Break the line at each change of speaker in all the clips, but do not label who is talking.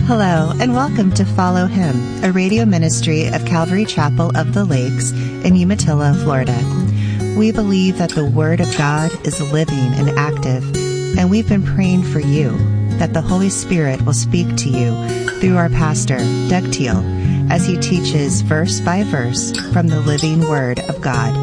Hello, and welcome to Follow Him, a radio ministry of Calvary Chapel of the Lakes in Umatilla, Florida. We believe that the Word of God is living and active, and we've been praying for you that the Holy Spirit will speak to you through our pastor, Doug Teal, as he teaches verse by verse from the living Word of God.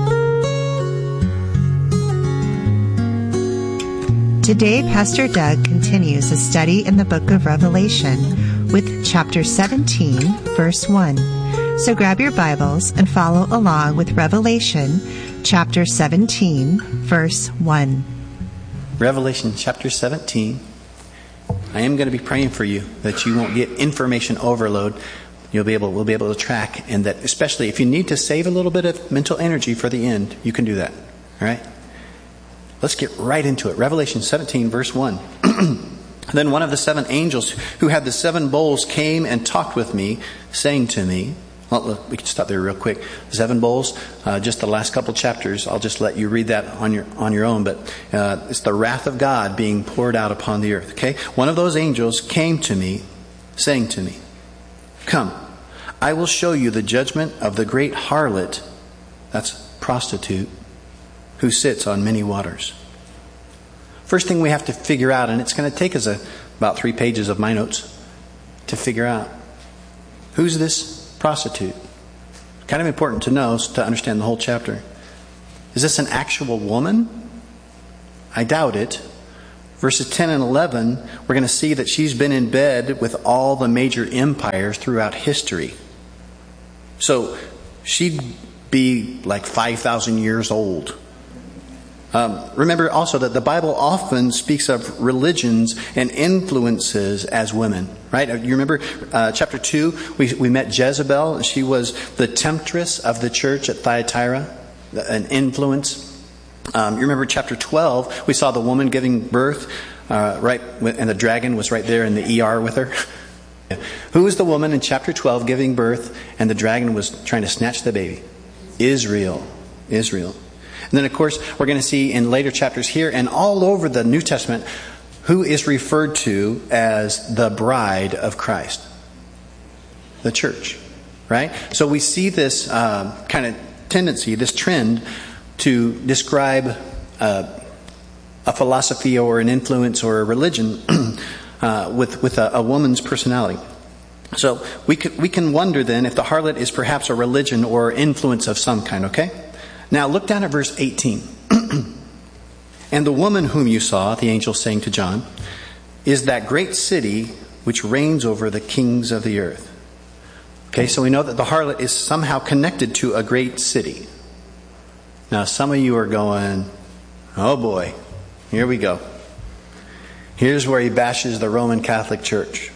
Today, Pastor Doug continues a study in the book of Revelation with chapter 17, verse 1. So grab your Bibles and follow along with Revelation chapter 17, verse 1.
Revelation chapter 17. I am going to be praying for you that you won't get information overload. We'll be able to track, and that especially if you need to save a little bit of mental energy for the end, you can do that. All right? Let's get right into it. Revelation 17, verse 1. Then one of the seven angels who had the seven bowls came and talked with me, saying to me, well, look, we can stop there real quick. 7 bowls, just the last couple chapters. I'll just let you read that on your own. But it's the wrath of God being poured out upon the earth. Okay? One of those angels came to me, saying to me, "Come, I will show you the judgment of the great harlot," that's prostitute, "who sits on many waters." First thing we have to figure out, and it's going to take us about 3 pages of my notes to figure out, who's this prostitute? Kind of important to know to understand the whole chapter. Is this an actual woman? I doubt it. Verses 10 and 11, we're going to see that she's been in bed with all the major empires throughout history. So she'd be like 5,000 years old. Remember also that the Bible often speaks of religions and influences as women, right? You remember chapter 2, we met Jezebel. She was the temptress of the church at Thyatira, an influence. You remember chapter 12, we saw the woman giving birth, and the dragon was right there in the ER with her. Who was the woman in chapter 12 giving birth and the dragon was trying to snatch the baby? Israel. And then, of course, we're going to see in later chapters here and all over the New Testament who is referred to as the bride of Christ. The church, right? So we see this kind of tendency, this trend to describe a philosophy or an influence or a religion with a woman's personality. So we can wonder then if the harlot is perhaps a religion or influence of some kind, okay? Now look down at verse 18. "And the woman whom you saw," the angel saying to John, "is that great city which reigns over the kings of the earth." Okay, so we know that the harlot is somehow connected to a great city. Now some of you are going, oh boy, here we go. Here's where he bashes the Roman Catholic Church.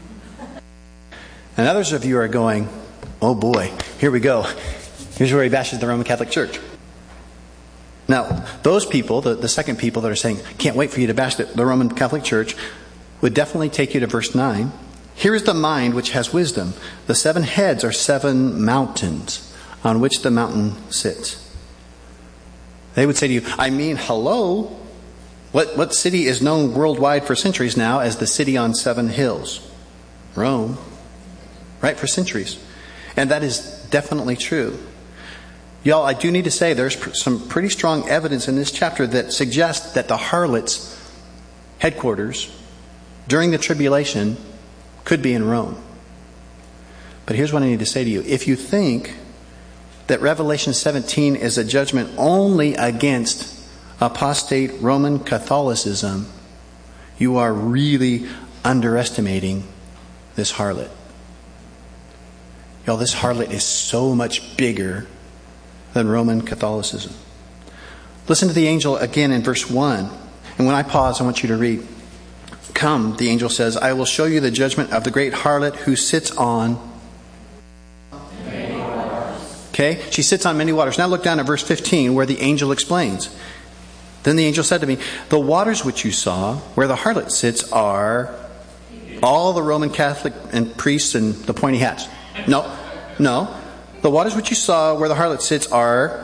And others of you are going, oh boy, here we go. Here's where he bashes the Roman Catholic Church. Now, those people, the second people that are saying, can't wait for you to bash the Roman Catholic Church, would definitely take you to verse 9. "Here is the mind which has wisdom. The 7 heads are 7 mountains on which the mountain sits." They would say to you, I mean, hello? What city is known worldwide for centuries now as the city on 7 hills? Rome. Right, for centuries. And that is definitely true. Y'all, I do need to say there's some pretty strong evidence in this chapter that suggests that the harlot's headquarters during the tribulation could be in Rome. But here's what I need to say to you. If you think that Revelation 17 is a judgment only against apostate Roman Catholicism, you are really underestimating this harlot. Y'all, this harlot is so much bigger than Roman Catholicism. Listen to the angel again in verse 1. And when I pause, I want you to read. "Come," the angel says, "I will show you the judgment of the great harlot who sits on..."
Many waters.
Okay, she sits on many waters. Now look down at verse 15 where the angel explains. "Then the angel said to me, the waters which you saw where the harlot sits are..." All the Roman Catholic and priests and the pointy hats. No. "The waters which you saw where the harlot sits are..."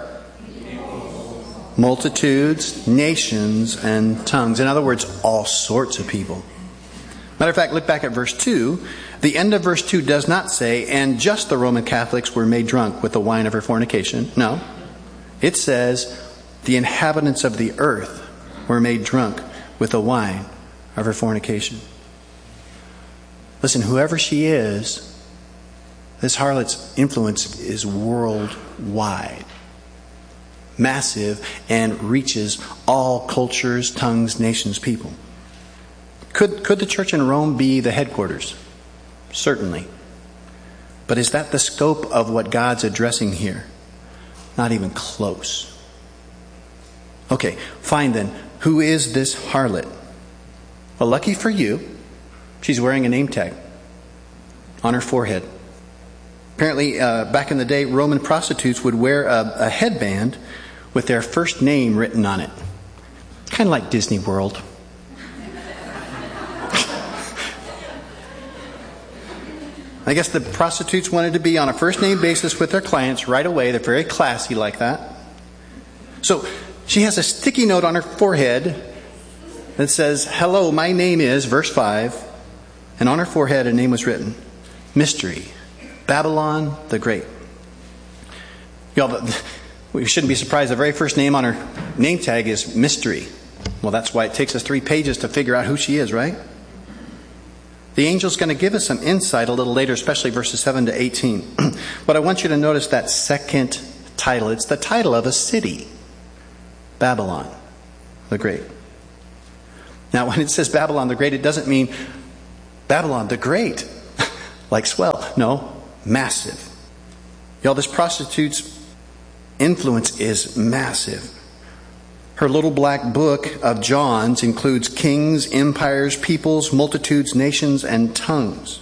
multitudes, nations, and tongues. In other words, all sorts of people. Matter of fact, look back at verse 2. The end of verse 2 does not say, and just the Roman Catholics were made drunk with the wine of her fornication. No. It says, the inhabitants of the earth were made drunk with the wine of her fornication. Listen, whoever she is, this harlot's influence is worldwide, massive, and reaches all cultures, tongues, nations, people. Could the church in Rome be the headquarters? Certainly. But is that the scope of what God's addressing here? Not even close. Okay, fine then. Who is this harlot? Well, lucky for you, she's wearing a name tag on her forehead. Apparently, back in the day, Roman prostitutes would wear a headband with their first name written on it. Kind of like Disney World. I guess the prostitutes wanted to be on a first name basis with their clients right away. They're very classy like that. So she has a sticky note on her forehead that says, hello, my name is, verse 5. And on her forehead a name was written, Mystery, Babylon the Great. Y'all, we shouldn't be surprised. The very first name on her name tag is Mystery. Well, that's why it takes us 3 pages to figure out who she is, right? The angel's going to give us some insight a little later, especially verses 7 to 18. But I want you to notice that second title. It's the title of a city. Babylon the Great. Now, when it says Babylon the Great, it doesn't mean Babylon the Great, like swell. No, massive. Y'all, this prostitute's influence is massive. Her little black book of John's includes kings, empires, peoples, multitudes, nations, and tongues.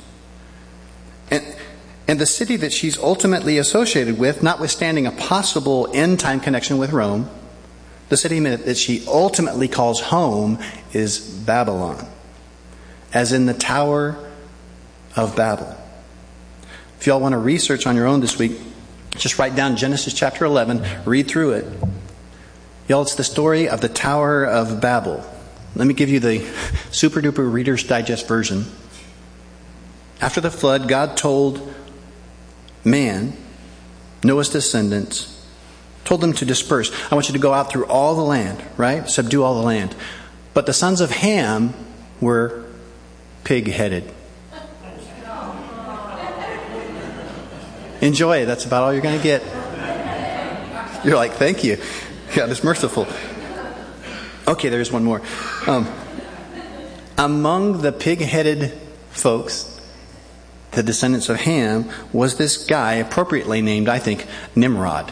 And the city that she's ultimately associated with, notwithstanding a possible end-time connection with Rome, the city that she ultimately calls home is Babylon, as in the Tower of Babel. If y'all want to research on your own this week, just write down Genesis chapter 11, read through it. Y'all, it's the story of the Tower of Babel. Let me give you the super duper Reader's Digest version. After the flood, God told man, Noah's descendants, told them to disperse. I want you to go out through all the land, right? Subdue all the land. But the sons of Ham were pig-headed. Enjoy. That's about all you're going to get. You're like, thank you. God is merciful. Okay, there's one more. Among the pig-headed folks, the descendants of Ham, was this guy appropriately named, I think, Nimrod.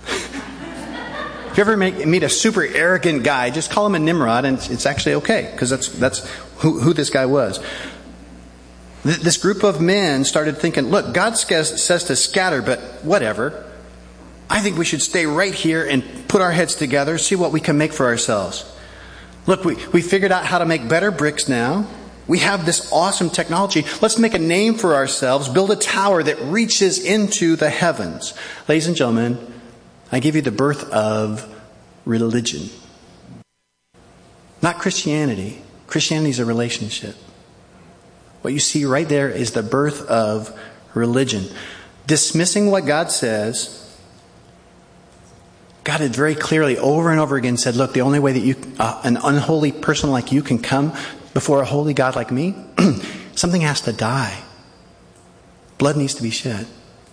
If you ever meet a super arrogant guy, just call him a Nimrod, and it's actually okay, because that's who this guy was. This group of men started thinking, look, God says to scatter, but whatever. I think we should stay right here and put our heads together, see what we can make for ourselves. Look, we figured out how to make better bricks now. We have this awesome technology. Let's make a name for ourselves, build a tower that reaches into the heavens. Ladies and gentlemen, I give you the birth of religion. Not Christianity. Christianity is a relationship. What you see right there is the birth of religion. Dismissing what God says. God had very clearly over and over again said, look, the only way that an unholy person like you can come before a holy God like me, something has to die. Blood needs to be shed.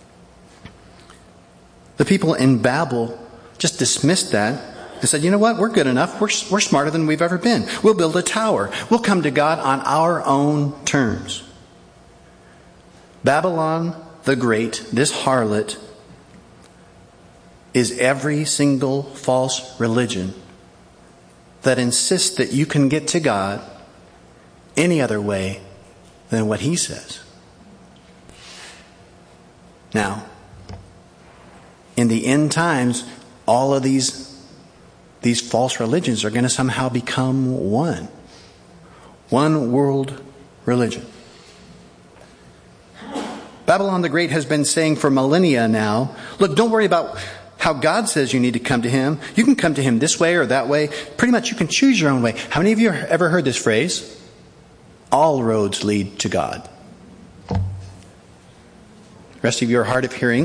The people in Babel just dismissed that and said, you know what, we're good enough. We're smarter than we've ever been. We'll build a tower. We'll come to God on our own terms. Babylon the Great, this harlot, is every single false religion that insists that you can get to God any other way than what He says. Now, in the end times, all of these false religions are going to somehow become one world religion. Babylon the Great has been saying for millennia now, look, don't worry about how God says you need to come to Him. You can come to Him this way or that way. Pretty much you can choose your own way. How many of you have ever heard this phrase? all roads lead to God. The rest of you are hard of hearing.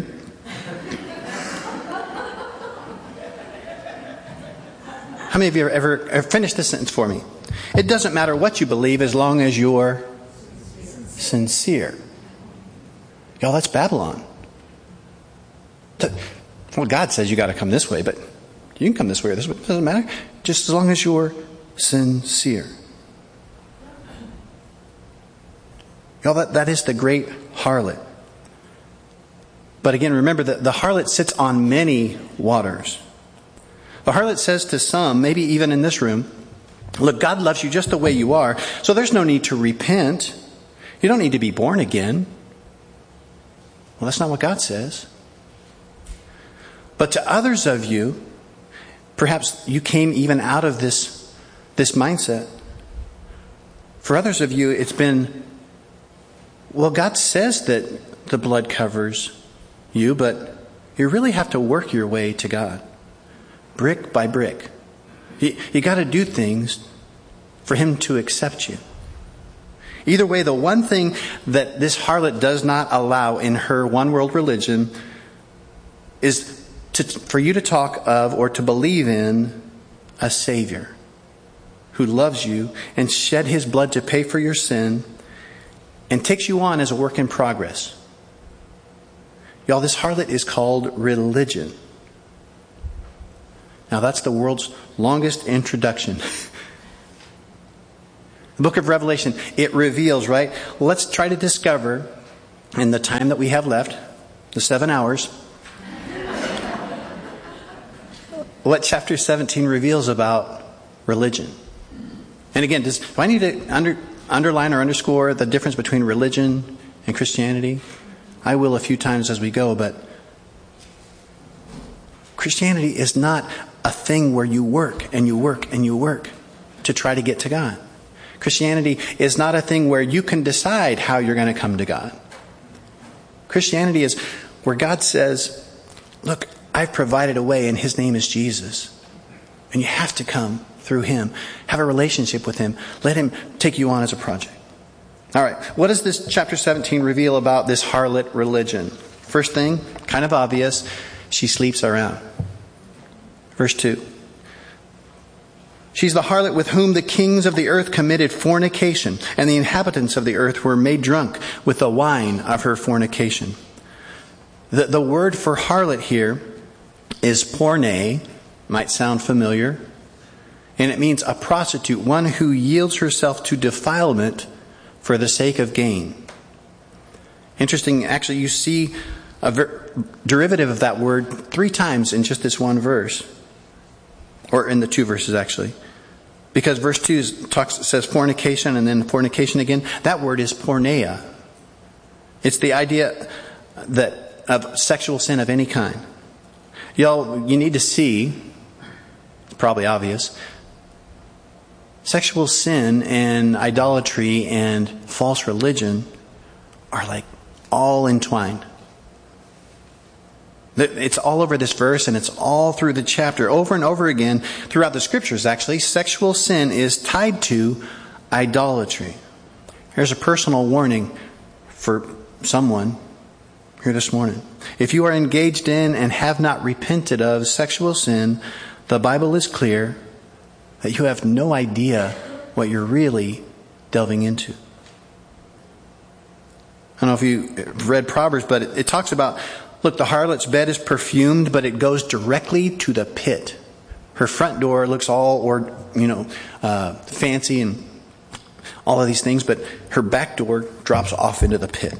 How many of you ever finish this sentence for me? It doesn't matter what you believe as long as you're sincere. Y'all, that's Babylon. Well, God says you got to come this way, but you can come this way or this way. It doesn't matter. Just as long as you're sincere. Y'all, that is the great harlot. But again, remember that the harlot sits on many waters. The harlot says to some, maybe even in this room, look, God loves you just the way you are, so there's no need to repent. You don't need to be born again. Well, that's not what God says. But to others of you, perhaps you came even out of this mindset. For others of you, it's been, well, God says that the blood covers you, but you really have to work your way to God. Brick by brick. You got to do things for Him to accept you. Either way, the one thing that this harlot does not allow in her one world religion is for you to talk of or to believe in a Savior who loves you and shed His blood to pay for your sin and takes you on as a work in progress. Y'all, this harlot is called religion. Now, that's the world's longest introduction. The book of Revelation, it reveals, right? Let's try to discover, in the time that we have left, the 7 hours, what chapter 17 reveals about religion. And again, do I need to underline or underscore the difference between religion and Christianity? I will a few times as we go, but Christianity is not a thing where you work and you work and you work to try to get to God. Christianity is not a thing where you can decide how you're going to come to God. Christianity is where God says, look, I've provided a way and His name is Jesus. And you have to come through Him. Have a relationship with Him. Let Him take you on as a project. All right. What does this chapter 17 reveal about this harlot religion? First thing, kind of obvious, she sleeps around. Verse 2. She's the harlot with whom the kings of the earth committed fornication, and the inhabitants of the earth were made drunk with the wine of her fornication. The word for harlot here is porne, might sound familiar, and it means a prostitute, one who yields herself to defilement for the sake of gain. Interesting, actually, you see a derivative of that word 3 times in just this one verse, or in the 2 verses actually. Because verse 2 says fornication and then fornication again. That word is porneia. It's the idea of sexual sin of any kind. Y'all, you need to see, it's probably obvious, sexual sin and idolatry and false religion are like all entwined. It's all over this verse and it's all through the chapter. Over and over again, throughout the scriptures actually, sexual sin is tied to idolatry. Here's a personal warning for someone here this morning. If you are engaged in and have not repented of sexual sin, the Bible is clear that you have no idea what you're really delving into. I don't know if you've read Proverbs, but it talks about, look, the harlot's bed is perfumed, but it goes directly to the pit. Her front door looks all, fancy and all of these things, but her back door drops off into the pit.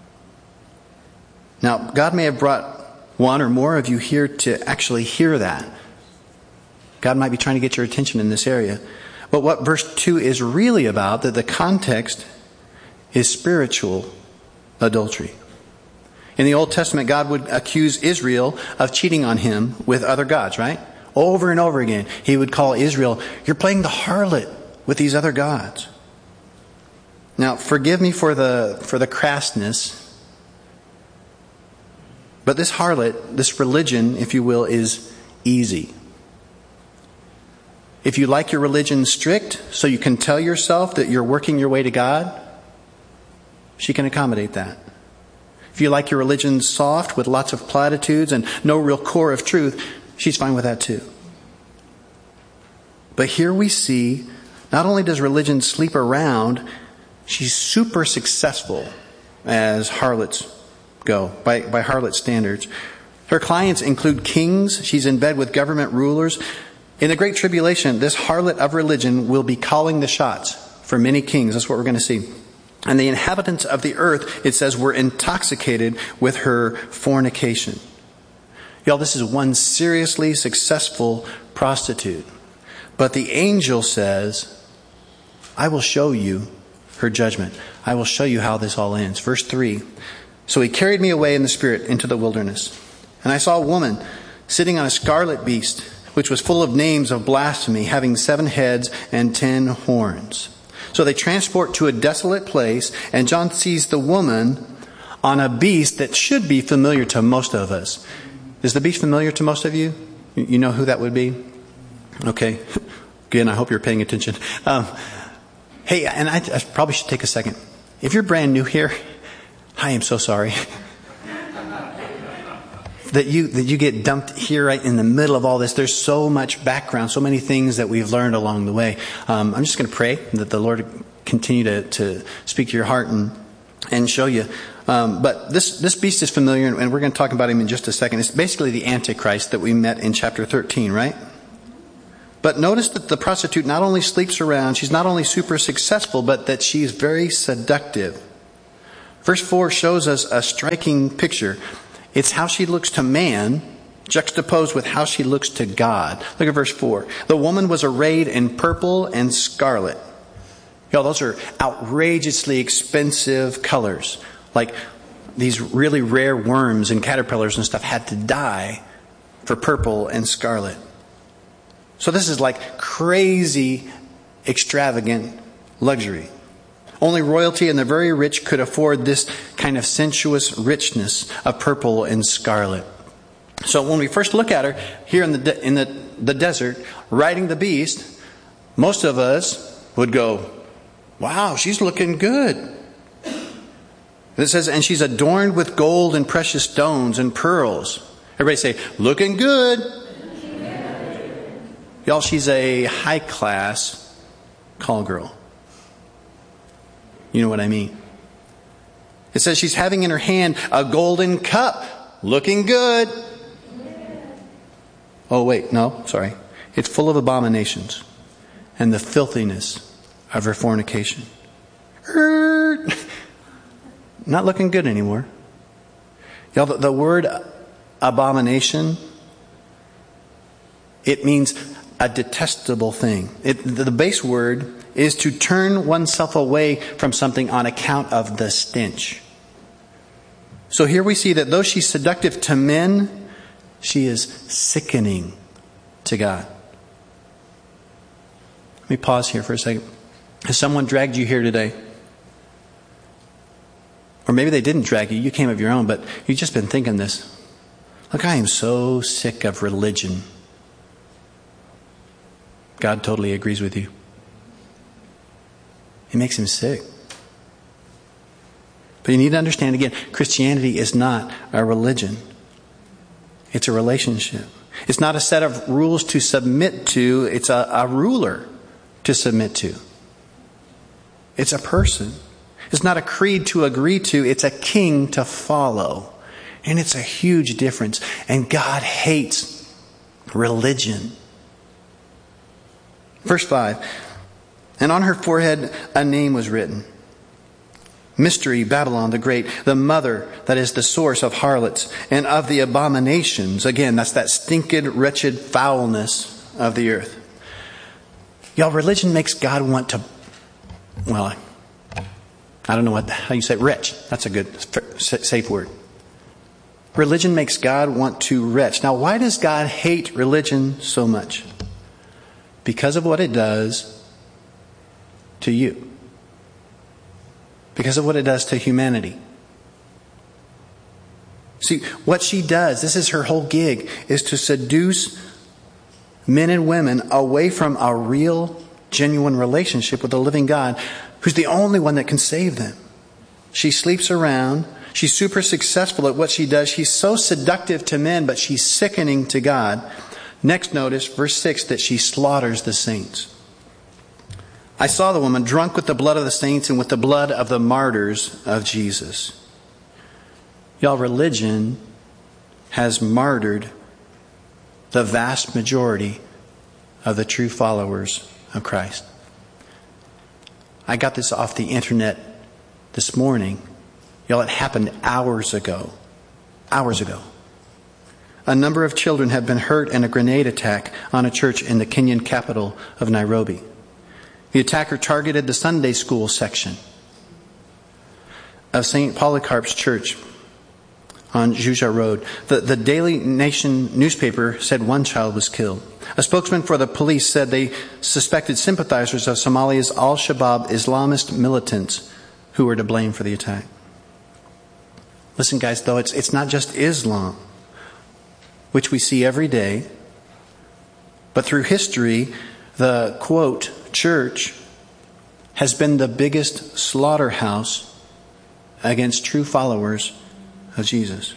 Now, God may have brought one or more of you here to actually hear that. God might be trying to get your attention in this area. But what verse 2 is really about, that the context is spiritual adultery. In the Old Testament, God would accuse Israel of cheating on Him with other gods, right? Over and over again, He would call Israel, you're playing the harlot with these other gods. Now, forgive me for the crassness, but this harlot, this religion, if you will, is easy. If you like your religion strict, so you can tell yourself that you're working your way to God, she can accommodate that. If you like your religion soft with lots of platitudes and no real core of truth, she's fine with that too. But here we see, not only does religion sleep around, she's super successful as harlots go, by harlot standards. Her clients include kings. She's in bed with government rulers. In the Great Tribulation, this harlot of religion will be calling the shots for many kings. That's what we're going to see. And the inhabitants of the earth, it says, were intoxicated with her fornication. Y'all, this is one seriously successful prostitute. But the angel says, I will show you her judgment. I will show you how this all ends. Verse 3. So he carried me away in the spirit into the wilderness. And I saw a woman sitting on a scarlet beast, which was full of names of blasphemy, having 7 heads and 10 horns. So they transport to a desolate place, and John sees the woman on a beast that should be familiar to most of us. Is the beast familiar to most of you? You know who that would be? Okay. Again, I hope you're paying attention. Hey, and I probably should take a second. If you're brand new here, I am so sorry that you get dumped here right in the middle of all this. There's so much background, so many things that we've learned along the way. I'm just going to pray that the Lord continue to speak to your heart and show you. But this beast is familiar, and we're going to talk about him in just a second. It's basically the Antichrist that we met in chapter 13, right? But notice that the prostitute not only sleeps around, she's not only super successful, but that she's very seductive. Verse 4 shows us a striking picture. It's how she looks to man, juxtaposed with how she looks to God. Look at verse 4. The woman was arrayed in purple and scarlet. Y'all, those are outrageously expensive colors. Like these really rare worms and caterpillars and stuff had to die for purple and scarlet. So this is like crazy, extravagant luxury. Only royalty and the very rich could afford this kind of sensuous richness of purple and scarlet. So when we first look at her here in the desert, riding the beast, most of us would go, wow, she's looking good. It says, and she's adorned with gold and precious stones and pearls. Everybody say, looking good. Y'all, she's a high-class call girl. You know what I mean? It says she's having in her hand a golden cup. Looking good. Oh, wait, no, sorry. It's full of abominations and the filthiness of her fornication. Not looking good anymore. Y'all, the word abomination, it means a detestable thing. The base word is to turn oneself away from something on account of the stench. So here we see that though she's seductive to men, she is sickening to God. Let me pause here for a second. Has someone dragged you here today? Or maybe they didn't drag you. You came of your own, but you've just been thinking this. Look, I am so sick of religion. God totally agrees with you. It makes him sick. But you need to understand again, Christianity is not a religion. It's a relationship. It's not a set of rules to submit to. It's a ruler to submit to. It's a person. It's not a creed to agree to. It's a king to follow. And it's a huge difference. And God hates religion. Verse 5. And on her forehead a name was written. Mystery, Babylon the Great, the mother that is the source of harlots and of the abominations. Again, that's that stinking, wretched foulness of the earth. Y'all, religion makes God want to, well, I don't know how you say it, retch. That's a good, safe word. Religion makes God want to retch. Now, why does God hate religion so much? Because of what it does to you. Because of what it does to humanity. See, what she does, this is her whole gig, is to seduce men and women away from a real, genuine relationship with the living God, who's the only one that can save them. She sleeps around. She's super successful at what she does. She's so seductive to men, but she's sickening to God. Next, notice, verse 6, that she slaughters the saints. I saw the woman drunk with the blood of the saints and with the blood of the martyrs of Jesus. Y'all, religion has martyred the vast majority of the true followers of Christ. I got this off the internet this morning. Y'all, it happened hours ago. Hours ago. A number of children have been hurt in a grenade attack on a church in the Kenyan capital of Nairobi. The attacker targeted the Sunday school section of St. Polycarp's Church on Juja Road. The Daily Nation newspaper said one child was killed. A spokesman for the police said they suspected sympathizers of Somalia's Al-Shabaab Islamist militants who were to blame for the attack. Listen, guys, though, it's not just Islam, which we see every day, but through history, the, quote, church has been the biggest slaughterhouse against true followers of Jesus.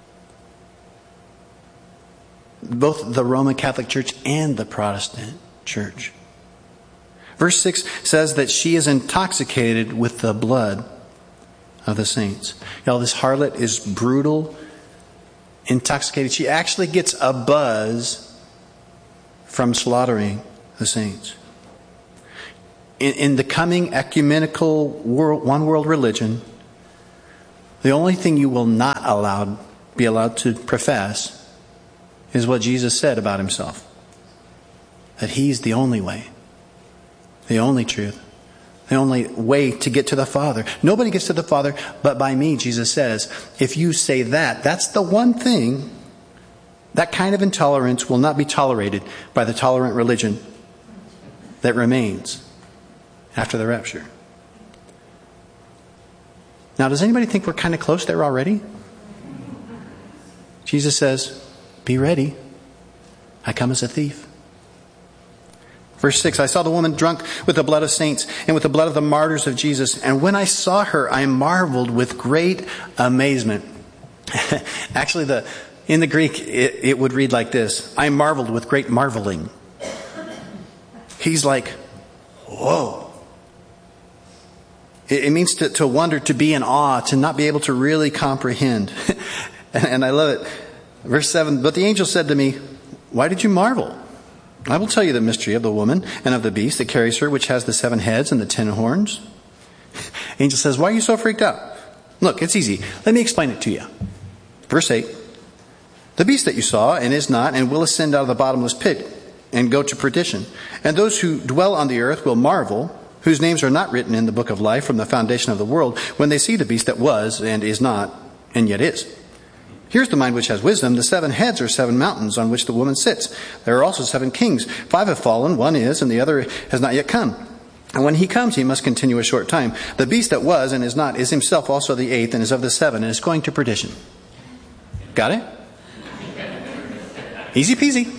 Both the Roman Catholic Church and the Protestant Church. Verse 6 says that she is intoxicated with the blood of the saints. Y'all, this harlot is brutal, intoxicated. She actually gets a buzz from slaughtering the saints. In the coming ecumenical world, one world religion, the only thing you will not be allowed to profess is what Jesus said about himself. That he's the only way, the only truth, the only way to get to the Father. Nobody gets to the Father but by me, Jesus says. If you say that, that's the one thing, that kind of intolerance will not be tolerated by the tolerant religion that remains after the rapture. Now, does anybody think we're kind of close there already? Jesus says, be ready. I come as a thief. Verse 6, I saw the woman drunk with the blood of saints and with the blood of the martyrs of Jesus. And when I saw her, I marveled with great amazement. Actually, in the Greek, it would read like this. I marveled with great marveling. He's like, whoa. It means to wonder, to be in awe, to not be able to really comprehend. And I love it. Verse 7, but the angel said to me, why did you marvel? I will tell you the mystery of the woman and of the beast that carries her, which has the 7 heads and the 10 horns. Angel says, why are you so freaked out? Look, it's easy. Let me explain it to you. Verse 8, the beast that you saw and is not and will ascend out of the bottomless pit and go to perdition. And those who dwell on the earth will marvel, whose names are not written in the book of life from the foundation of the world, when they see the beast that was and is not and yet is. Here's the mind which has wisdom. The 7 heads are 7 mountains on which the woman sits. There are also 7 kings. 5 have fallen, 1 is, and the other has not yet come. And when he comes, he must continue a short time. The beast that was and is not is himself also the 8th and is of the 7 and is going to perdition. Got it? Easy peasy.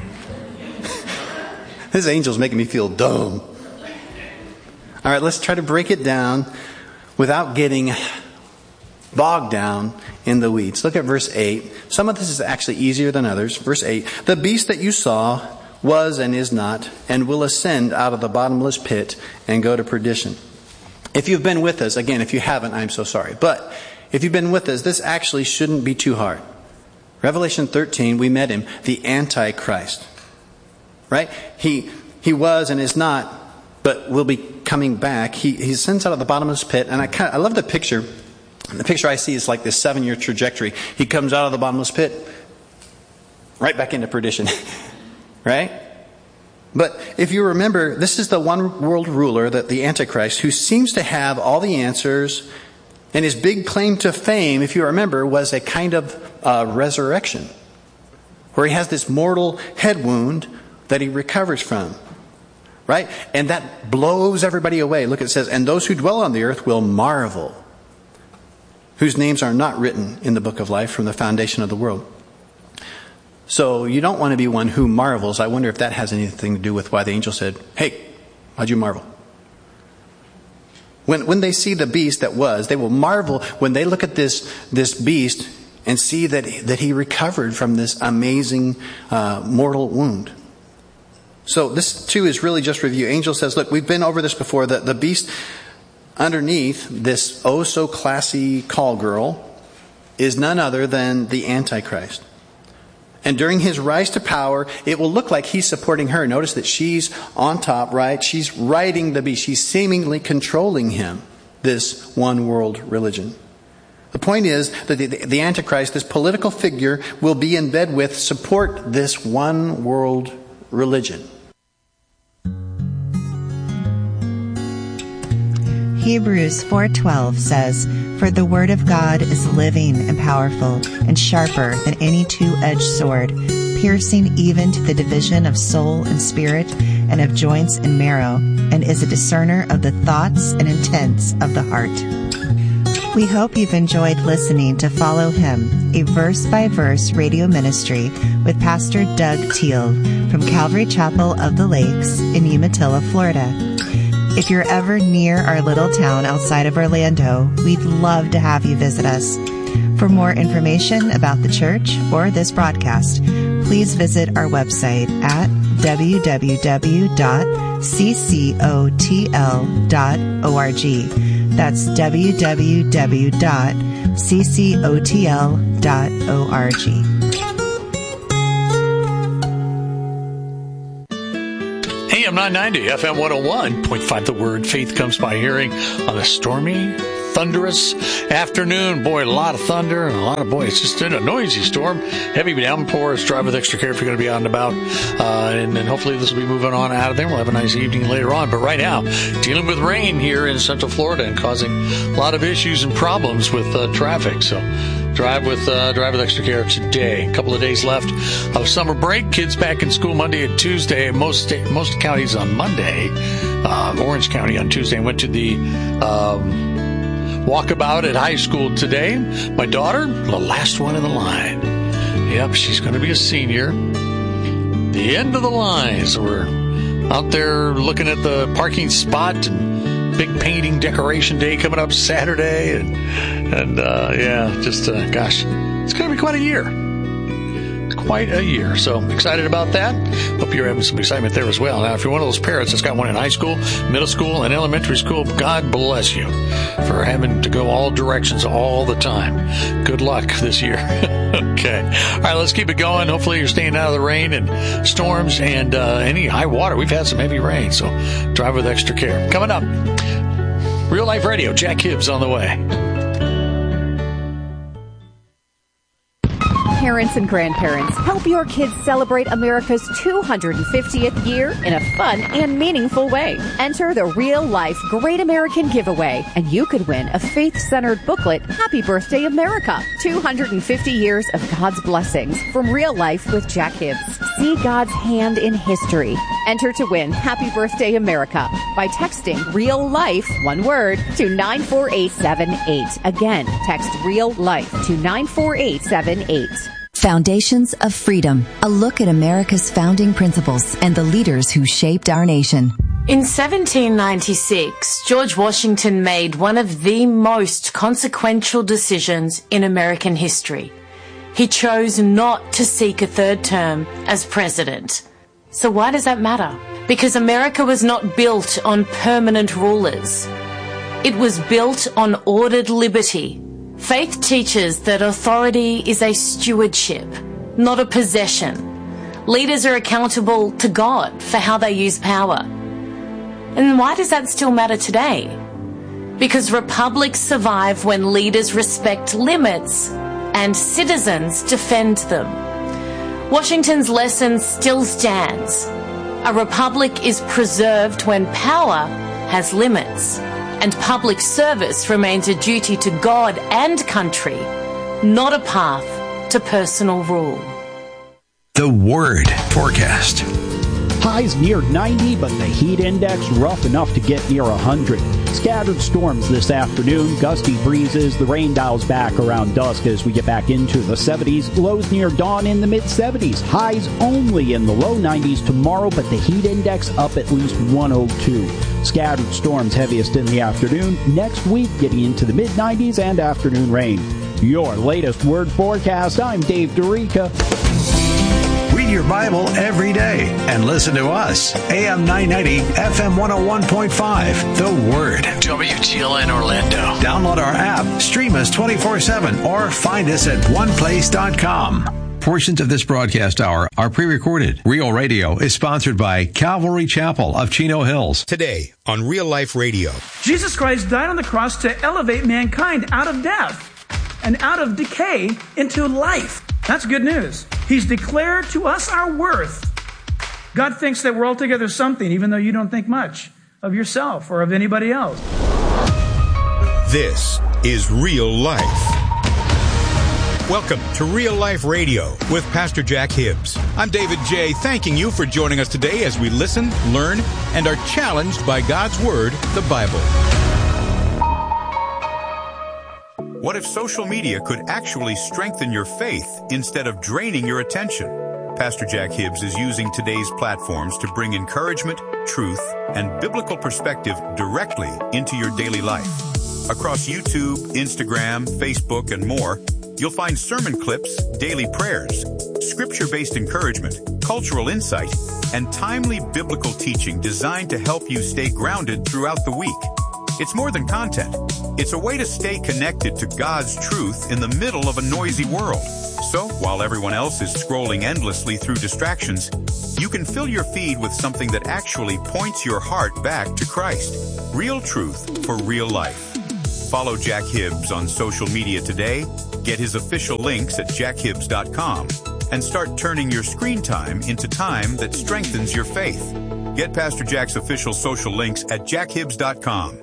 This angel's making me feel dumb. All right, let's try to break it down without getting bogged down in the weeds. Look at verse 8. Some of this is actually easier than others. Verse 8. The beast that you saw was and is not and will ascend out of the bottomless pit and go to perdition. If you've been with us, again, if you haven't, I'm so sorry. But if you've been with us, this actually shouldn't be too hard. Revelation 13, we met him, the Antichrist. Right? He was and is not, but will be coming back. He ascends out of the bottomless pit. And I love the picture. The picture I see is like this 7-year trajectory. He comes out of the bottomless pit, right back into perdition. Right? But if you remember, this is the one world ruler, the Antichrist, who seems to have all the answers. And his big claim to fame, if you remember, was a kind of resurrection, where he has this mortal head wound that he recovers from. Right? And that blows everybody away. Look, it says, and those who dwell on the earth will marvel, whose names are not written in the book of life from the foundation of the world. So you don't want to be one who marvels. I wonder if that has anything to do with why the angel said, hey, why'd you marvel? When they see the beast that was, they will marvel when they look at this beast and see that he recovered from this amazing mortal wound. So this too is really just review. Angel says, look, we've been over this before. The beast underneath this oh so classy call girl is none other than the Antichrist. And during his rise to power, it will look like he's supporting her. Notice that she's on top, right? She's riding the beast. She's seemingly controlling him, this one world religion. The point is that the Antichrist, this political figure, will be in bed with, support this one world religion.
Hebrews 4:12 says, "For the word of God is living and powerful and sharper than any two-edged sword, piercing even to the division of soul and spirit and of joints and marrow, and is a discerner of the thoughts and intents of the heart." We hope you've enjoyed listening to Follow Him, a verse-by-verse radio ministry with Pastor Doug Teal from Calvary Chapel of the Lakes in Umatilla, Florida. If you're ever near our little town outside of Orlando, we'd love to have you visit us. For more information about the church or this broadcast, please visit our website at www.ccotl.org. That's www.ccotl.org.
AM 990, FM 101.5. The Word. Faith comes by hearing on a stormy, thunderous afternoon. Boy, a lot of thunder and it's just a noisy storm. Heavy downpours. Drive with extra care if you're going to be out and about. And hopefully this will be moving on out of there. We'll have a nice evening later on. But right now, dealing with rain here in Central Florida and causing a lot of issues and problems with traffic. So drive with extra care today. A couple of days left of summer break. Kids back in school Monday and Tuesday. Most counties on Monday. Orange County on Tuesday. I went to the walkabout at high school today. My daughter, the last one in the line. Yep, she's going to be a senior. The end of the line. So we're out there looking at the parking spot and big painting decoration day coming up Saturday. Gosh, it's going to be quite a year. Quite a year. So excited about that. Hope you're having some excitement there as well. Now, if you're one of those parents that's got one in high school, middle school, and elementary school, God bless you for having to go all directions all the time. Good luck this year. Okay. All right, let's keep it going. Hopefully you're staying out of the rain and storms and any high water. We've had some heavy rain, so drive with extra care. Coming up, Real Life Radio, Jack Hibbs on the way.
Parents and grandparents, help your kids celebrate America's 250th year in a fun and meaningful way. Enter the Real Life Great American Giveaway, and you could win a faith-centered booklet, Happy Birthday America, 250 years of God's blessings from Real Life with Jack Hibbs. See God's hand in history. Enter to win Happy Birthday America by texting Real Life, one word, to 94878. Again, text Real Life to 94878.
Foundations of Freedom, a look at America's founding principles and the leaders who shaped our nation.
In 1796, George Washington made one of the most consequential decisions in American history. He chose not to seek a third term as president. So why does that matter? Because America was not built on permanent rulers. It was built on ordered liberty. Faith teaches that authority is a stewardship, not a possession. Leaders are accountable to God for how they use power. And why does that still matter today? Because republics survive when leaders respect limits and citizens defend them. Washington's lesson still stands. A republic is preserved when power has limits. And public service remains a duty to God and country, not a path to personal rule.
The Word Forecast. Highs near 90, but the heat index rough enough to get near 100. Scattered storms this afternoon, gusty breezes, the rain dials back around dusk as we get back into the 70s. Lows near dawn in the mid-70s. Highs only in the low 90s tomorrow, but the heat index up at least 102. Scattered storms heaviest in the afternoon. Next week, getting into the mid-90s and afternoon rain. Your latest word forecast. I'm Dave Dorica.
Read your Bible every day and listen to us. AM 990, FM 101.5. The Word.
WTLN Orlando.
Download our app, stream us 24/7, or find us at oneplace.com. Portions of this broadcast hour are pre-recorded. Real Radio is sponsored by Calvary Chapel of Chino Hills.
Today on Real Life Radio.
Jesus Christ died on the cross to elevate mankind out of death and out of decay into life. That's good news. He's declared to us our worth. God thinks that we're altogether something, even though you don't think much of yourself or of anybody else.
This is Real Life. Welcome to Real Life Radio with Pastor Jack Hibbs. I'm David J., thanking you for joining us today as we listen, learn, and are challenged by God's Word, the Bible. What if social media could actually strengthen your faith instead of draining your attention? Pastor Jack Hibbs is using today's platforms to bring encouragement, truth, and biblical perspective directly into your daily life. Across YouTube, Instagram, Facebook, and more, you'll find sermon clips, daily prayers, scripture-based encouragement, cultural insight, and timely biblical teaching designed to help you stay grounded throughout the week. It's more than content. It's a way to stay connected to God's truth in the middle of a noisy world. So, while everyone else is scrolling endlessly through distractions, you can fill your feed with something that actually points your heart back to Christ. Real truth for real life. Follow Jack Hibbs on social media today, get his official links at jackhibbs.com, and start turning your screen time into time that strengthens your faith. Get Pastor Jack's official social links at jackhibbs.com.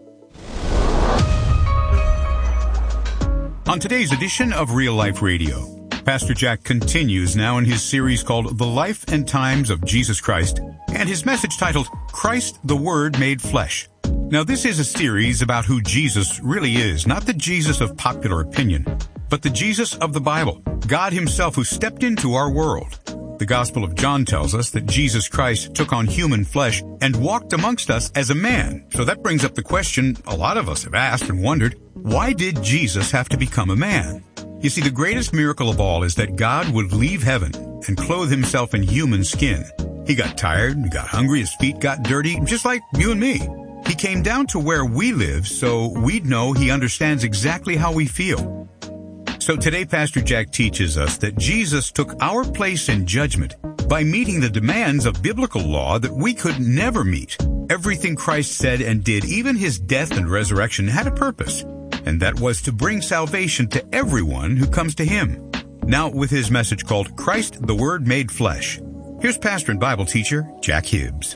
On today's edition of Real Life Radio, Pastor Jack continues now in his series called The Life and Times of Jesus Christ, and his message titled, Christ the Word Made Flesh. Now, this is a series about who Jesus really is, not the Jesus of popular opinion, but the Jesus of the Bible, God himself who stepped into our world. The Gospel of John tells us that Jesus Christ took on human flesh and walked amongst us as a man. So that brings up the question a lot of us have asked and wondered, why did Jesus have to become a man? You see, the greatest miracle of all is that God would leave heaven and clothe himself in human skin. He got tired, he got hungry, his feet got dirty, just like you and me. He came down to where we live so we'd know he understands exactly how we feel. So today, Pastor Jack teaches us that Jesus took our place in judgment by meeting the demands of biblical law that we could never meet. Everything Christ said and did, even his death and resurrection, had a purpose, and that was to bring salvation to everyone who comes to him. Now, with his message called Christ the Word Made Flesh, here's pastor and Bible teacher Jack Hibbs.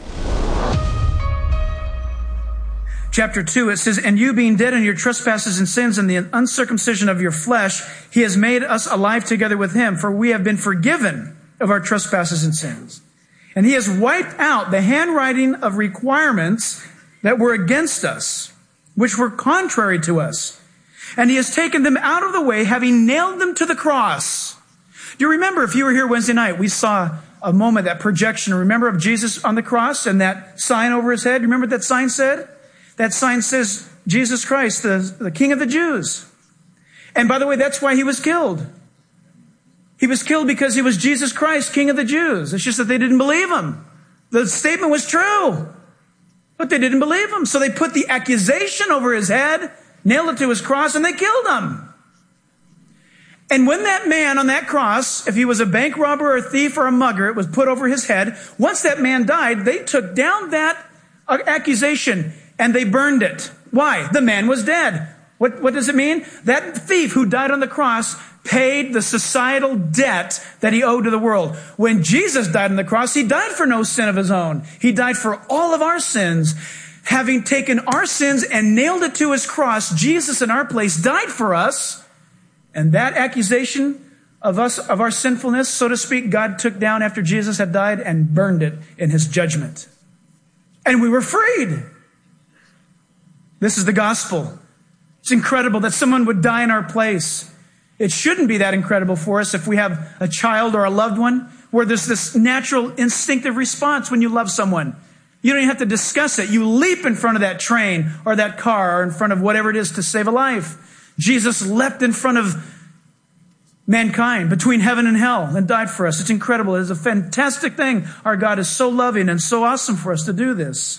Chapter 2, it says, And you being dead in your trespasses and sins and the uncircumcision of your flesh, he has made us alive together with him, for we have been forgiven of our trespasses and sins. And he has wiped out the handwriting of requirements that were against us, which were contrary to us. And he has taken them out of the way, having nailed them to the cross. Do you remember, if you were here Wednesday night, we saw a moment, that projection, remember, of Jesus on the cross and that sign over his head? Remember what that sign said? That sign says, Jesus Christ, the King of the Jews. And by the way, that's why he was killed. He was killed because he was Jesus Christ, King of the Jews. It's just that they didn't believe him. The statement was true, but they didn't believe him. So they put the accusation over his head, nailed it to his cross, and they killed him. And when that man on that cross, if he was a bank robber or a thief or a mugger, it was put over his head. Once that man died, they took down that accusation and they burned it. Why? The man was dead. What does it mean? That thief who died on the cross paid the societal debt that he owed to the world. When Jesus died on the cross, he died for no sin of his own. He died for all of our sins. Having taken our sins and nailed it to his cross, Jesus in our place died for us. And that accusation of our sinfulness, so to speak, God took down after Jesus had died and burned it in his judgment. And we were freed. This is the gospel. It's incredible that someone would die in our place. It shouldn't be that incredible for us if we have a child or a loved one where there's this natural instinctive response when you love someone. You don't even have to discuss it. You leap in front of that train or that car or in front of whatever it is to save a life. Jesus leapt in front of mankind between heaven and hell and died for us. It's incredible. It's a fantastic thing. Our God is so loving and so awesome for us to do this.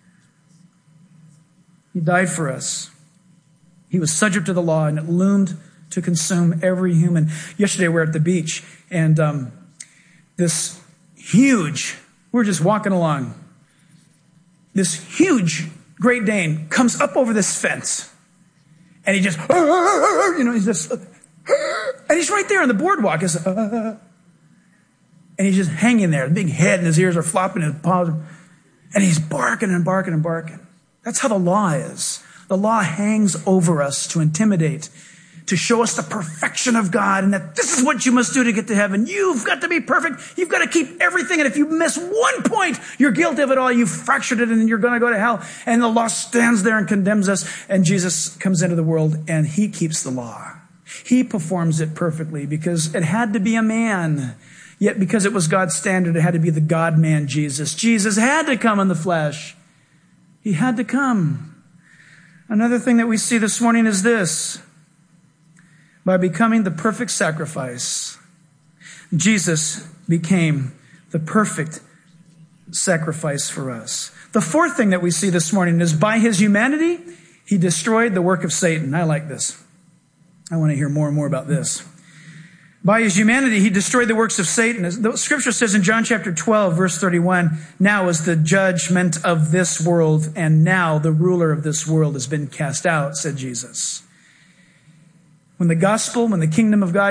He died for us. He was subject to the law, and it loomed to consume every human. Yesterday we were at the beach, and this huge, we're just walking along. This huge Great Dane comes up over this fence, and he just, he's just, and he's right there on the boardwalk. And he's just hanging there. The big head and his ears are flopping, his paws, and he's barking and barking and barking. That's how the law is. The law hangs over us to intimidate, to show us the perfection of God, and that this is what you must do to get to heaven. You've got to be perfect. You've got to keep everything. And if you miss one point, you're guilty of it all. You've fractured it, and you're going to go to hell. And the law stands there and condemns us. And Jesus comes into the world, and he keeps the law. He performs it perfectly because it had to be a man. Yet because it was God's standard, it had to be the God-man Jesus. Jesus had to come in the flesh. He had to come. Another thing that we see this morning is this. By becoming the perfect sacrifice, Jesus became the perfect sacrifice for us. The fourth thing that we see this morning is by his humanity, he destroyed the work of Satan. I like this. I want to hear more and more about this. By his humanity, he destroyed the works of Satan. As the scripture says in John chapter 12, verse 31, now is the judgment of this world, and now the ruler of this world has been cast out, said Jesus. When the gospel, when the kingdom of God